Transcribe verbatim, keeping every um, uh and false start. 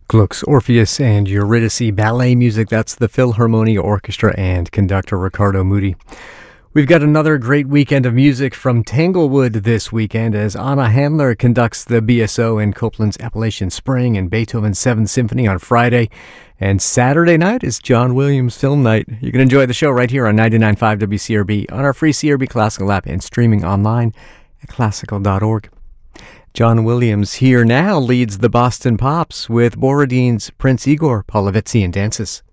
Gluck's Orpheus and Eurydice ballet music. That's the Philharmonia Orchestra and conductor Ricardo Muti. We've got another great weekend of music from Tanglewood this weekend as Anna Handler conducts the B S O in Copland's Appalachian Spring and Beethoven's Seventh Symphony on Friday. And Saturday night is John Williams Film Night. You can enjoy the show right here on ninety-nine point five W C R B on our free C R B Classical app and streaming online at classical dot org. John Williams here now leads the Boston Pops with Borodin's Prince Igor Polovitsky and Dances.